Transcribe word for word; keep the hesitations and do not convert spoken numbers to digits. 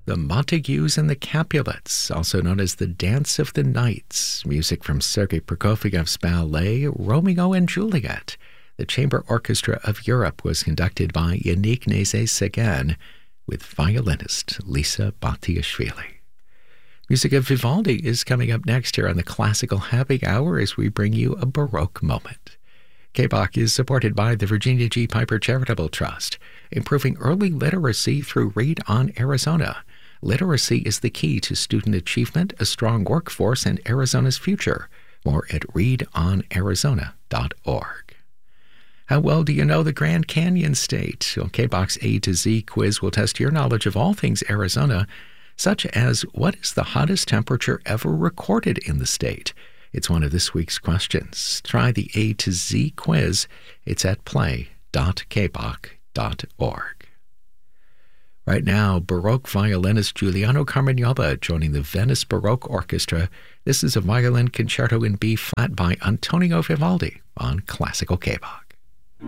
The Montagues and the Capulets, also known as the Dance of the Knights, music from Sergei Prokofiev's ballet Romeo and Juliet. The Chamber Orchestra of Europe was conducted by Yannick Nézet-Séguin with violinist Lisa Batiashvili. Music of Vivaldi is coming up next here on the Classical Happy Hour as we bring you a Baroque moment. K B O C is supported by the Virginia G. Piper Charitable Trust, improving early literacy through Read on Arizona. Literacy is the key to student achievement, a strong workforce, and Arizona's future. More at read on arizona dot org. How well do you know the Grand Canyon State? Well, K B O C's A to Z quiz will test your knowledge of all things Arizona, such as what is the hottest temperature ever recorded in the state? It's one of this week's questions. Try the A to Z quiz. It's at play dot k b o c dot org. Right now, Baroque violinist Giuliano Carmagnola joining the Venice Baroque Orchestra. This is a violin concerto in B flat by Antonio Vivaldi on Classical K B O C.